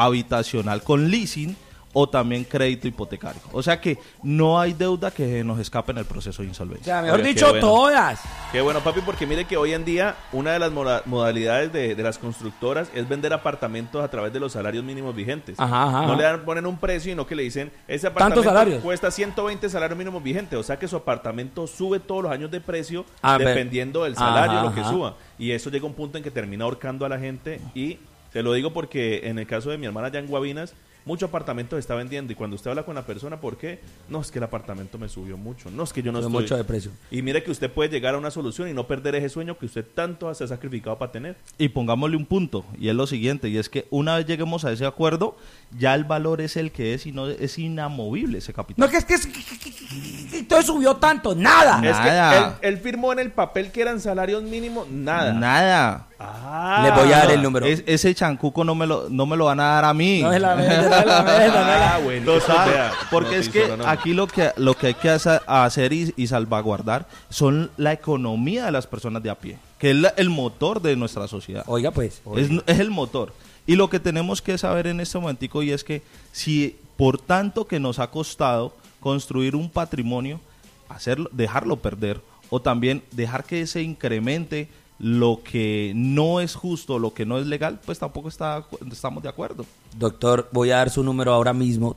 habitacional con leasing o también crédito hipotecario. O sea que no hay deuda que nos escape en el proceso de insolvencia. O sea, mejor dicho, todas. Qué bueno, papi, porque mire que hoy en día una de las modalidades de las constructoras es vender apartamentos a través de los salarios mínimos vigentes. Ajá. No le ponen un precio, sino que le dicen, ese apartamento cuesta 120 salarios mínimos vigentes, o sea que su apartamento sube todos los años de precio dependiendo del salario, lo que suba. Y eso llega a un punto en que termina ahorcando a la gente, y te lo digo porque en el caso de mi hermana allá en Guavinas, mucho apartamento se está vendiendo, y cuando usted habla con la persona, ¿por qué? No, es que el apartamento me subió mucho, no, es que yo no estoy... mucho de precio. Y mire que usted puede llegar a una solución y no perder ese sueño que usted tanto se ha sacrificado para tener. Y pongámosle un punto, y es lo siguiente, y es que una vez lleguemos a ese acuerdo, ya el valor es el que es, y no es inamovible ese capital. No, que todo subió tanto, nada. Es que él firmó en el papel que eran salarios mínimos, nada. Le voy a dar el número. Ese chancuco no me lo van a dar a mí. No es la verdad. Bueno, porque es que aquí lo que hay que hacer y salvaguardar son la economía de las personas de a pie, que es el motor de nuestra sociedad. Oiga, pues. Es el motor. Y lo que tenemos que saber en este momentico, y es que si por tanto que nos ha costado construir un patrimonio, dejarlo perder, o también dejar que se incremente lo que no es justo, lo que no es legal, pues tampoco estamos de acuerdo. Doctor, voy a dar su número ahora mismo,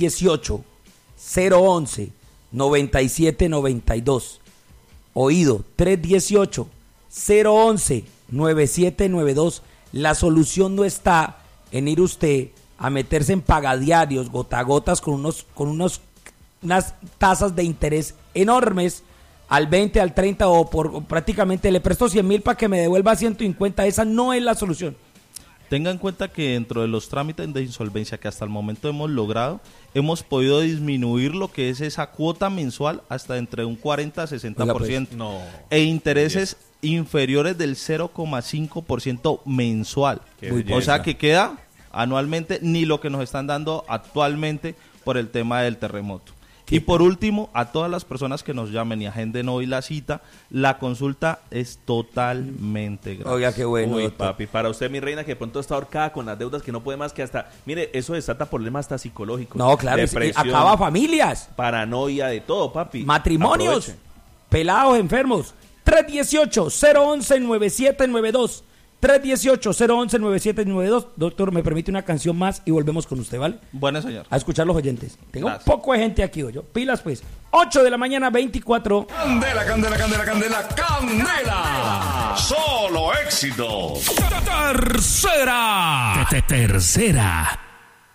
318-011-9792. Oído, 318-011-9792. La solución no está en ir usted a meterse en pagadiarios, gota a gotas, con unas tasas de interés enormes, al 20, al 30, o prácticamente le presto 100,000 para que me devuelva 150. Esa no es la solución. Tenga en cuenta que dentro de los trámites de insolvencia que hasta el momento hemos logrado, hemos podido disminuir lo que es esa cuota mensual hasta entre un 40 a 60%. No. E intereses inferiores del 0,5% mensual. O sea que queda anualmente ni lo que nos están dando actualmente por el tema del terremoto. Y por último, a todas las personas que nos llamen y agenden hoy la cita, la consulta es totalmente gratis. Oiga, qué bueno. Uy, papi, para usted, mi reina, que de pronto está ahorcada con las deudas, que no puede más, que hasta... Mire, eso desata problemas hasta psicológicos. No, claro, depresión, acaba familias. Paranoia, de todo, papi. Matrimonios. Aproveche. Pelados, enfermos. 318-011-9792. 318-011-9792. Doctor, me permite una canción más y volvemos con usted, ¿vale? Bueno, señor. A escuchar los oyentes. Tengo Gracias. un poco de gente aquí, yo. Pilas, pues. 8 de la mañana, 24. Candela. Solo éxito. Tercera.